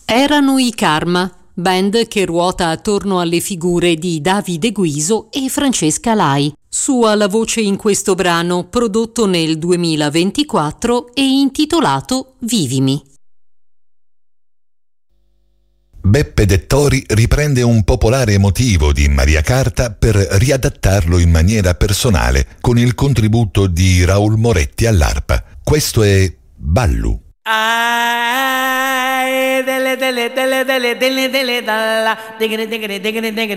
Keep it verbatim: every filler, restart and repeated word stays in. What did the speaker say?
Erano i Karma, band che ruota attorno alle figure di Davide Guiso e Francesca Lai. Sua la voce in questo brano prodotto nel duemilaventiquattro e intitolato Vivimi. Beppe Dettori riprende un popolare motivo di Maria Carta per riadattarlo in maniera personale con il contributo di Raul Moretti all'arpa. Questo è Ballu. Ai dele dele dele dele dele dele dalla digere digere digere digere